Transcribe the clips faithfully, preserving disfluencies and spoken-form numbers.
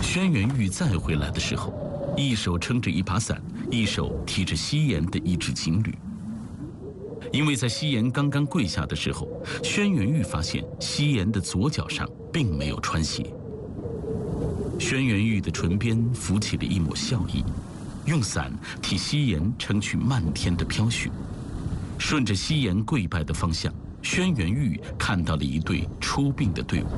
轩辕玉再回来的时候，一手撑着一把伞，一手提着西岩的一只锦鲤。因为在西岩刚刚跪下的时候，轩辕玉发现西岩的左脚上并没有穿鞋。轩辕玉的唇边浮起了一抹笑意，用伞替西岩撑去漫天的飘雪。顺着西岩跪拜的方向，轩辕玉看到了一队出殡的队伍。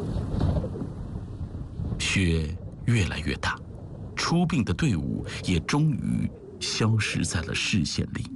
雪越来越大，出殡的队伍也终于消失在了视线里。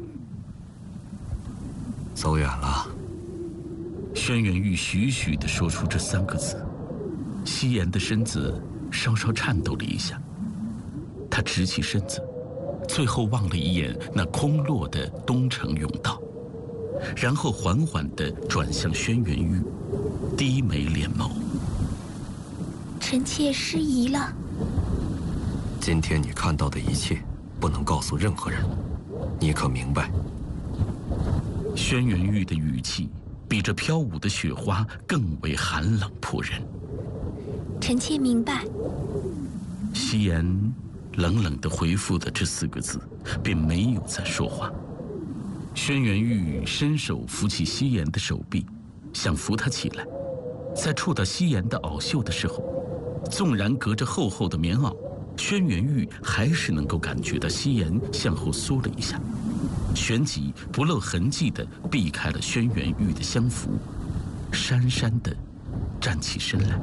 走远了。 轩辕玉徐徐地说出这三个字，西岩的身子稍稍颤抖了一下，他直起身子，最后望了一眼那空落的东城甬道，然后缓缓地转向轩辕玉，低眉敛眸。 臣妾失仪了。 今天你看到的一切，不能告诉任何人，你可明白？ 轩辕玉的语气比这飘舞的雪花更为寒冷迫人。 臣妾明白。 西岩冷冷地回复了这四个字，便没有再说话。轩辕玉伸手扶起西岩的手臂，想扶他起来。在触到西岩的袄袖的时候，纵然隔着厚厚的棉袄，轩辕玉还是能够感觉到西岩向后缩了一下，旋即不露痕迹地避开了轩辕玉的相扶，姗姗地站起身来。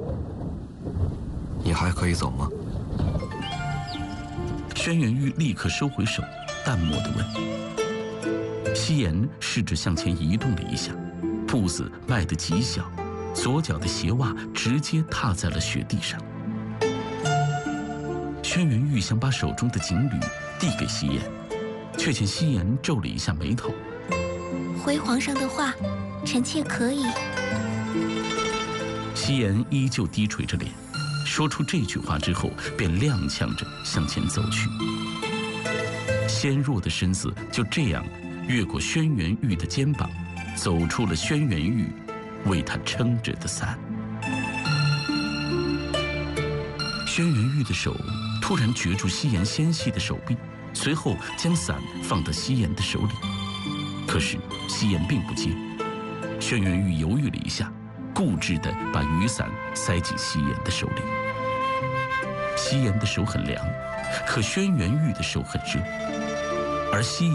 你还可以走吗？ 轩辕玉立刻收回手，淡漠地问。西岩试着向前移动了一下，步子迈得极小，左脚的鞋袜直接踏在了雪地上。轩辕玉想把手中的锦鲤递给西岩，却见西岩皱了一下眉头。 回皇上的话，臣妾可以。 西岩依旧低垂着脸，说出这句话之后，便踉跄着向前走去。纤弱的身子就这样越过轩辕玉的肩膀，走出了轩辕玉为他撑着的伞。轩辕玉的手突然攫住西岩纤细的手臂，随后将伞放到西岩的手里。可是西岩并不接。轩辕玉犹豫了一下，固执地把雨伞塞进西岩的手里。西岩的手很凉，可轩辕玉的手很热，而西